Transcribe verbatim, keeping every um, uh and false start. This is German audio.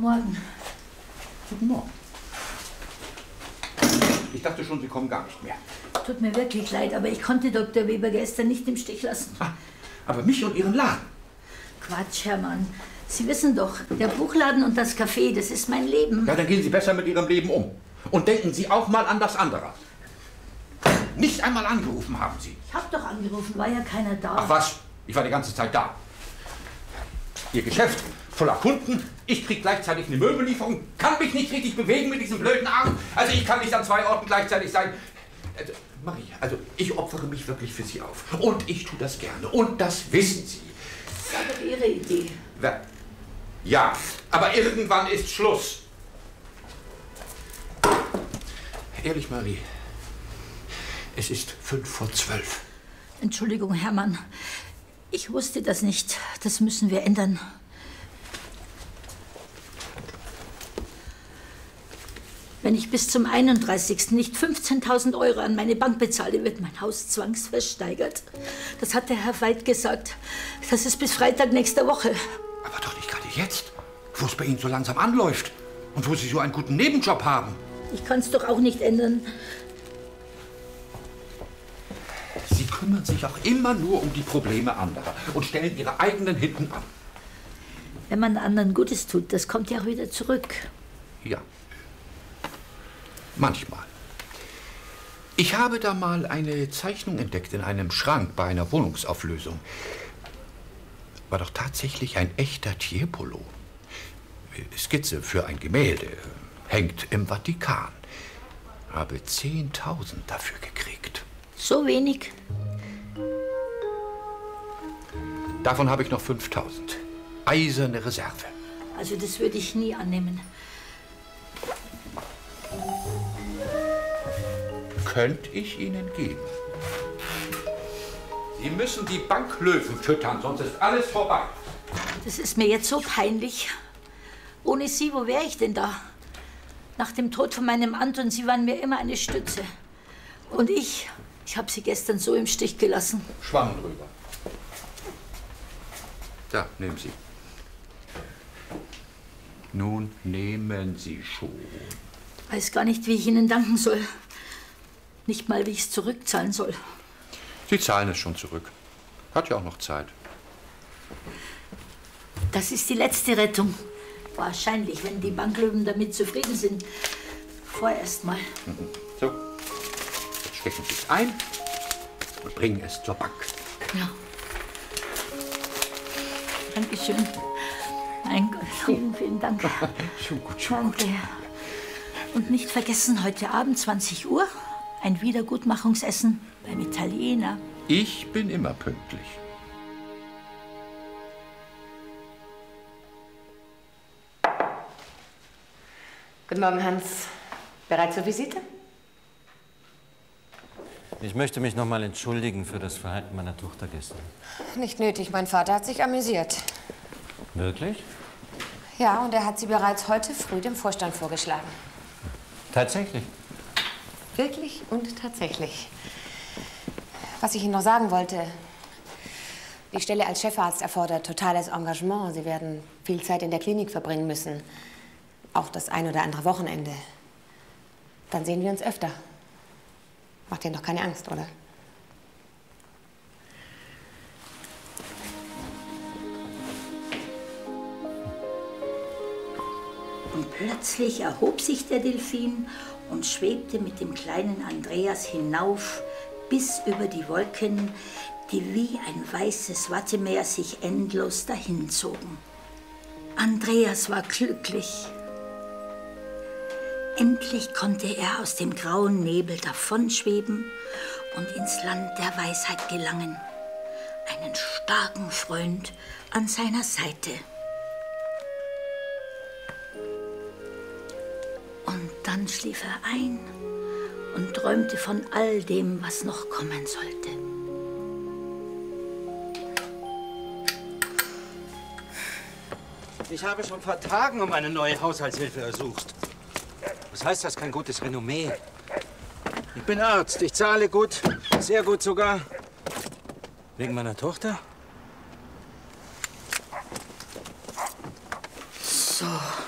Morgen. Guten Morgen. Ich dachte schon, Sie kommen gar nicht mehr. Tut mir wirklich leid, aber ich konnte Doktor Weber gestern nicht im Stich lassen. Ah, aber mich und Ihren Laden? Quatsch, Hermann. Sie wissen doch, der Buchladen und das Café, das ist mein Leben. Ja, dann gehen Sie besser mit Ihrem Leben um. Und denken Sie auch mal an das andere. Nicht einmal angerufen haben Sie. Ich hab doch angerufen, war ja keiner da. Ach was, ich war die ganze Zeit da. Ihr Geschäft voller Kunden, ich krieg gleichzeitig eine Möbellieferung, kann mich nicht richtig bewegen mit diesem blöden Arm. Also ich kann nicht an zwei Orten gleichzeitig sein. Also, Marie, also ich opfere mich wirklich für Sie auf. Und ich tue das gerne. Und das wissen Sie. Das war doch Ihre Idee. Ja, aber irgendwann ist Schluss. Ehrlich, Marie, es ist fünf vor zwölf. Entschuldigung, Hermann. Ich wusste das nicht. Das müssen wir ändern. Wenn ich bis zum einunddreißigsten nicht fünfzehntausend Euro an meine Bank bezahle, wird mein Haus zwangsversteigert. Das hat der Herr Veit gesagt. Das ist bis Freitag nächster Woche. Aber doch nicht gerade jetzt, wo es bei Ihnen so langsam anläuft und wo Sie so einen guten Nebenjob haben. Ich kann es doch auch nicht ändern. Sie kümmern sich auch immer nur um die Probleme anderer und stellen Ihre eigenen hinten an. Wenn man anderen Gutes tut, das kommt ja auch wieder zurück. Ja. Manchmal. Ich habe da mal eine Zeichnung entdeckt in einem Schrank bei einer Wohnungsauflösung. War doch tatsächlich ein echter Tiepolo. Skizze für ein Gemälde. Hängt im Vatikan. Habe zehntausend dafür gekriegt. So wenig? Davon habe ich noch fünftausend. Eiserne Reserve. Also das würde ich nie annehmen. Könnte ich Ihnen geben. Sie müssen die Banklöwen füttern, sonst ist alles vorbei. Das ist mir jetzt so peinlich. Ohne Sie, wo wäre ich denn da? Nach dem Tod von meinem Anton, Sie waren mir immer eine Stütze. Und ich, ich habe Sie gestern so im Stich gelassen. Schwamm drüber. Da, nehmen Sie. Nun nehmen Sie schon. Weiß gar nicht, wie ich Ihnen danken soll. Nicht mal, wie ich es zurückzahlen soll. Sie zahlen es schon zurück. Hat ja auch noch Zeit. Das ist die letzte Rettung. Wahrscheinlich, wenn die Banklöwen damit zufrieden sind. Vorerst mal. So, jetzt stecken Sie es ein und bringen es zur Bank. Ja. Dankeschön. Mein Gott, vielen, vielen Dank. Schon gut, schon gut. Danke. Und nicht vergessen, heute Abend zwanzig Uhr ein Wiedergutmachungsessen beim Italiener. Ich bin immer pünktlich. Guten Morgen, Hans. Bereit zur Visite? Ich möchte mich noch mal entschuldigen für das Verhalten meiner Tochter gestern. Nicht nötig. Mein Vater hat sich amüsiert. Wirklich? Ja, und er hat sie bereits heute früh dem Vorstand vorgeschlagen. Tatsächlich? Wirklich und tatsächlich. Was ich Ihnen noch sagen wollte, die Stelle als Chefarzt erfordert totales Engagement. Sie werden viel Zeit in der Klinik verbringen müssen. Auch das ein oder andere Wochenende. Dann sehen wir uns öfter. Macht Ihnen doch keine Angst, oder? Und plötzlich erhob sich der Delfin und schwebte mit dem kleinen Andreas hinauf bis über die Wolken, die wie ein weißes Wattemeer sich endlos dahinzogen. Andreas war glücklich. Endlich konnte er aus dem grauen Nebel davonschweben und ins Land der Weisheit gelangen. Einen starken Freund an seiner Seite. Und dann schlief er ein und träumte von all dem, was noch kommen sollte. Ich habe schon vor Tagen um eine neue Haushaltshilfe ersucht. Was heißt das, kein gutes Renommee? Ich bin Arzt, ich zahle gut, sehr gut sogar. Wegen meiner Tochter? So.